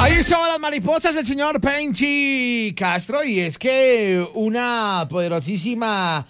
Ahí son las mariposas, el señor Penchi Castro, y es que una poderosísima,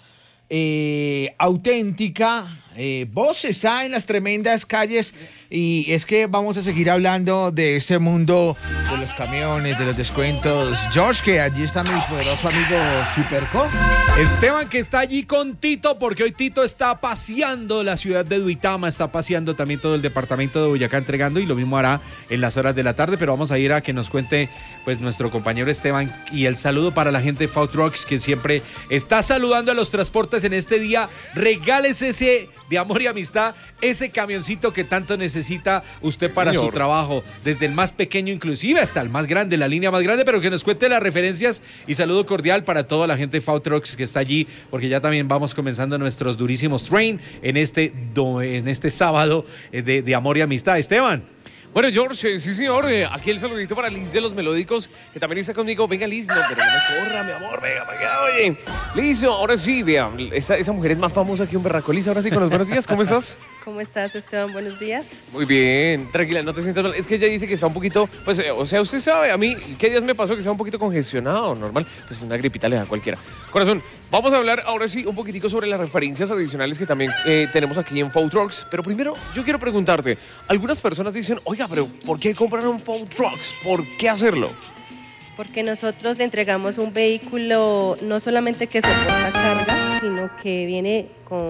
auténtica voz está en las tremendas calles, y es que vamos a seguir hablando de ese mundo de los camiones, de los descuentos. George, que allí está mi poderoso amigo Superco. Esteban, que está allí con Tito, porque hoy Tito está paseando la ciudad de Duitama, está paseando también todo el departamento de Boyacá entregando, y lo mismo hará en las horas de la tarde, pero vamos a ir a que nos cuente pues nuestro compañero Esteban, y el saludo para la gente de Food Trucks, que siempre está saludando a los transportes en este día. Regálese ese de amor y amistad, ese camioncito que tanto necesita usted para su trabajo, desde el más pequeño inclusive hasta el más grande, la línea más grande, pero que nos cuente las referencias, y saludo cordial para toda la gente de Food Trucks que está allí, porque ya también vamos comenzando nuestros durísimos train en este sábado de amor y amistad. Esteban. Bueno, George, sí señor, aquí el saludito para Liz de los Melódicos, que también está conmigo. Venga, Liz, no, pero no me corra, mi amor, venga, oye. Liz, ahora sí, vea, esa mujer es más famosa que un berraco. Liz, ahora sí, con los buenos días, ¿cómo estás? ¿Cómo estás, Esteban? Buenos días. Muy bien, tranquila, no te sientas mal. Es que ella dice que está un poquito, pues, o sea, usted sabe, a mí, ¿qué días me pasó que estaba un poquito congestionado? Normal, pues una gripita le da a cualquiera. Corazón, vamos a hablar ahora sí un poquitico sobre las referencias adicionales que también tenemos aquí en Food Trucks. Pero primero, yo quiero preguntarte, algunas personas dicen, oiga, pero ¿por qué comprar un Food Trucks? ¿Por qué hacerlo? Porque nosotros le entregamos un vehículo no solamente que soporta carga, sino que viene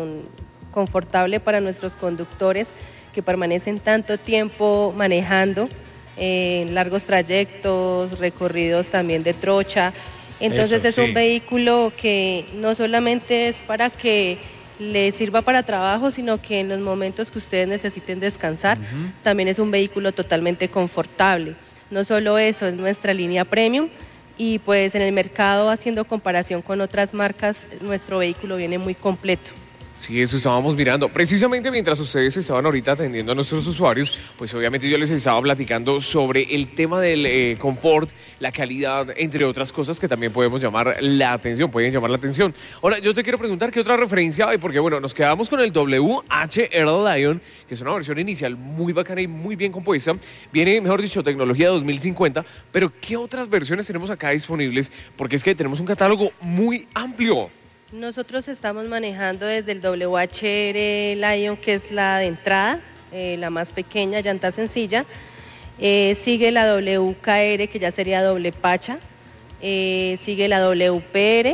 confortable para nuestros conductores que permanecen tanto tiempo manejando, largos trayectos, recorridos también de trocha. Entonces es un vehículo que no solamente es para que le sirva para trabajo, sino que en los momentos que ustedes necesiten descansar, también es un vehículo totalmente confortable. No solo eso, es nuestra línea premium, y pues en el mercado, haciendo comparación con otras marcas, nuestro vehículo viene muy completo. Sí, eso estábamos mirando. Precisamente mientras ustedes estaban ahorita atendiendo a nuestros usuarios, pues obviamente yo les estaba platicando sobre el tema del confort, la calidad, entre otras cosas que también pueden llamar la atención. Ahora, yo te quiero preguntar qué otra referencia hay, porque bueno, nos quedamos con el WHR Lion, que es una versión inicial muy bacana y muy bien compuesta. Viene, mejor dicho, tecnología 2050, pero ¿qué otras versiones tenemos acá disponibles? Porque es que tenemos un catálogo muy amplio. Nosotros estamos manejando desde el WHR Lion, que es la de entrada, la más pequeña, llanta sencilla. Sigue la WKR, que ya sería doble pacha. Sigue la WPR,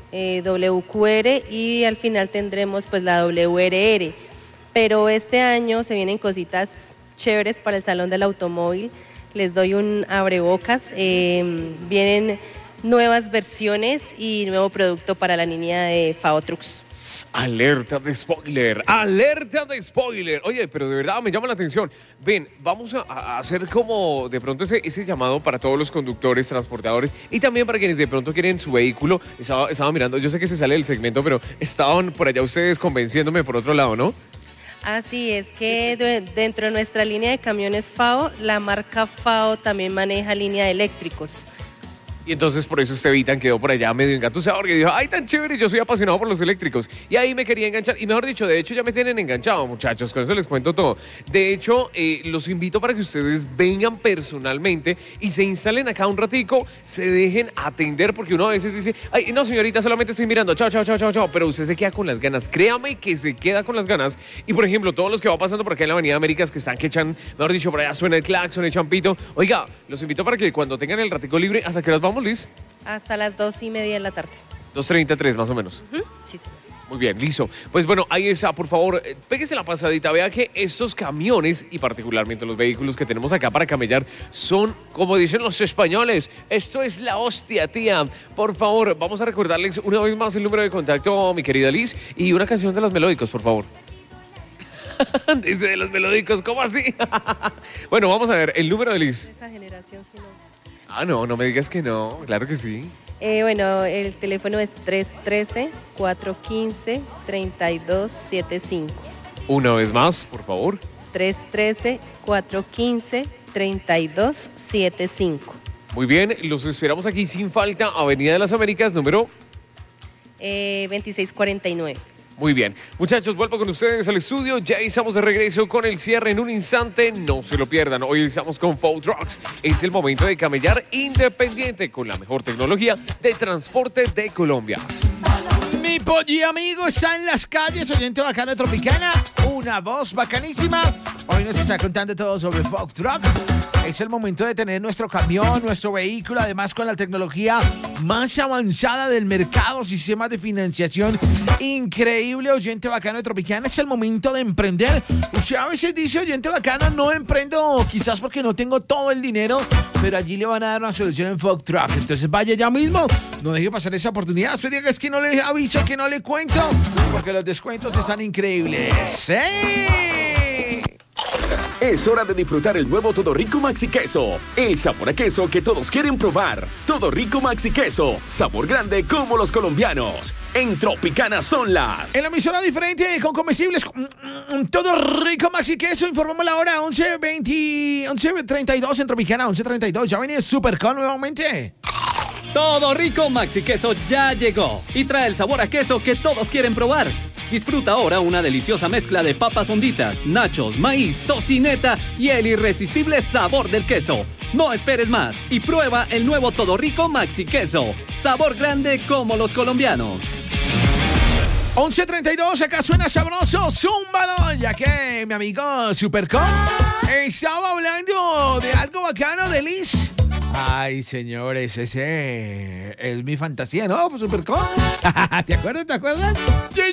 WQR, y al final tendremos pues la WRR. Pero este año se vienen cositas chéveres para el Salón del Automóvil. Les doy un abrebocas. Vienen nuevas versiones y nuevo producto para la línea de Food Trucks. Alerta de spoiler. Oye, pero de verdad me llama la atención. Ven, vamos a hacer como de pronto ese llamado para todos los conductores, transportadores, y también para quienes de pronto quieren su vehículo. Estaba mirando, yo sé que se sale del segmento, pero estaban por allá ustedes convenciéndome por otro lado, ¿no? Así es, que dentro de nuestra línea de camiones FAO, la marca FAO también maneja línea de eléctricos. Y entonces por eso Estevitan quedó por allá medio engatusado, porque dijo, ay, tan chévere, yo soy apasionado por los eléctricos. Y ahí me quería enganchar, y mejor dicho, de hecho ya me tienen enganchado, muchachos, con eso les cuento todo. De hecho, los invito para que ustedes vengan personalmente y se instalen acá un ratico, se dejen atender, porque uno a veces dice, ay, no señorita, solamente estoy mirando, chao, pero usted se queda con las ganas, créame que se queda con las ganas. Y por ejemplo, todos los que van pasando por acá en la Avenida Américas, que están, que echan, mejor dicho, por allá suena el claxon, echan pito, oiga, los invito para que cuando tengan el ratico libre, ¿hasta qué horas vamos, Liz? Hasta las 2:30 de la tarde. 2:33 más o menos. Sí, sí. Muy bien, listo. Pues bueno, ahí está, por favor, péguese la pasadita. Vea que estos camiones, y particularmente los vehículos que tenemos acá para camellar, son, como dicen los españoles, esto es la hostia, tía. Por favor, vamos a recordarles una vez más el número de contacto, mi querida Liz, y una canción de los Melódicos, por favor. Dice de los Melódicos, ¿cómo así? Bueno, vamos a ver, el número de Liz. Esa generación, sí, no. Ah, no me digas que no, claro que sí. Bueno, el teléfono es 313-415-3275. Una vez más, por favor. 313-415-3275. Muy bien, los esperamos aquí sin falta, Avenida de las Américas, número 2649. Muy bien. Muchachos, vuelvo con ustedes al estudio. Ya estamos de regreso con el cierre en un instante. No se lo pierdan. Hoy estamos con Food Trucks. Es el momento de camellar independiente con la mejor tecnología de transporte de Colombia. Mi polli amigo está en las calles, oyente bacano de Tropicana, una voz bacanísima. Hoy nos está contando todo sobre Food Truck. Es el momento de tener nuestro camión, nuestro vehículo, además con la tecnología más avanzada del mercado, sistemas de financiación increíble, oyente bacano de Tropicana. Es el momento de emprender. Usted a veces dice, oyente bacano, no emprendo, quizás porque no tengo todo el dinero, pero allí le van a dar una solución en Food Truck. Entonces vaya ya mismo, no deje pasar esa oportunidad. Después diga, es que no le aviso, que no le cuento, porque los descuentos están increíbles. ¡Sí! Es hora de disfrutar el nuevo Todo Rico Maxi Queso. El sabor a queso que todos quieren probar. Todo Rico Maxi Queso. Sabor grande como los colombianos. En Tropicana son las... En la emisora diferente con comestibles. Todo Rico Maxi Queso. Informamos la hora 11:32 en Tropicana, 11:32. Ya viene Supercon nuevamente. Todo Rico Maxi Queso ya llegó y trae el sabor a queso que todos quieren probar. Disfruta ahora una deliciosa mezcla de papas honditas, nachos, maíz, tocineta y el irresistible sabor del queso. No esperes más y prueba el nuevo Todo Rico Maxi Queso. Sabor grande como los colombianos. 11:32, acá suena sabroso, zúmbalo, ya que mi amigo Supercon estaba hablando de algo bacano de Liz. Ay, señores, ese es mi fantasía, ¿no? Pues Supercon. ¿Te acuerdas? Sí,